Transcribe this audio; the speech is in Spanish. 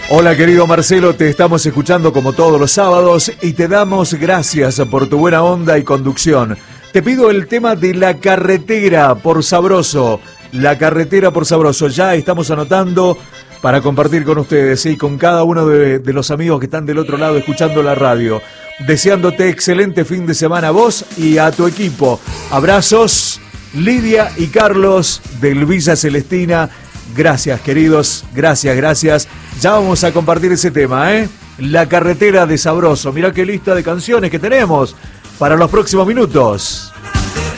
Hola querido Marcelo, te estamos escuchando como todos los sábados y te damos gracias por tu buena onda y conducción. Te pido el tema de La Carretera por Sabroso. La Carretera por Sabroso, ya estamos anotando para compartir con ustedes y con cada uno de los amigos que están del otro lado escuchando la radio. Deseándote excelente fin de semana a vos y a tu equipo. Abrazos, Lidia y Carlos del Villa Celestina. Gracias, queridos, gracias. Ya vamos a compartir ese tema, ¿eh? La Carretera de Sabroso. Mirá qué lista de canciones que tenemos para los próximos minutos.